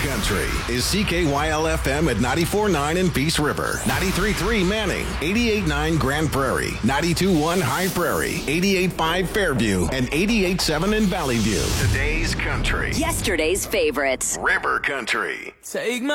Country is CKYL-FM at 94.9 in Peace River, 93.3 Manning, 88.9 Grand Prairie, 92.1 High Prairie, 88.5 Fairview, and 88.7 in Valley View. Today's country. Yesterday's favorites. River Country. Take my